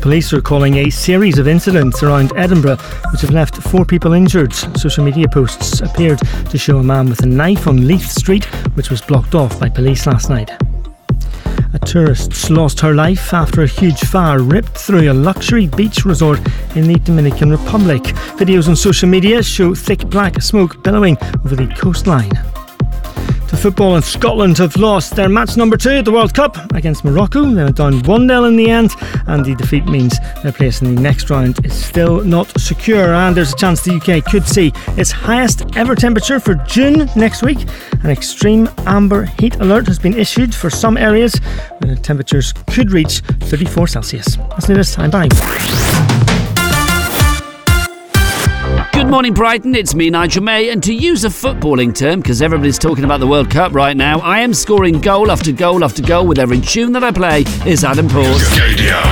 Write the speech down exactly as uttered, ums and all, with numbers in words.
police are calling a series of incidents around Edinburgh which have left four people injured. Social media posts appeared to show a man with a knife on Leith Street, which was blocked off by police last night. A tourist lost her life after a huge fire ripped through a luxury beach resort in the Dominican Republic. Videos on social media show thick black smoke billowing over the coastline. To football, and Scotland have lost their match number two at the World Cup against Morocco. They went down one nil in the end, and the defeat means their place in the next round is still not secure. And there's a chance the U K could see its highest ever temperature for June next week. An extreme amber heat alert has been issued for some areas where temperatures could reach thirty-four Celsius. That's the latest. I'm Barry. Good morning, Brighton. It's me, Nigel May, and to use a footballing term, because everybody's talking about the World Cup right now, I am scoring goal after goal after goal with every tune that I play is Adam Port.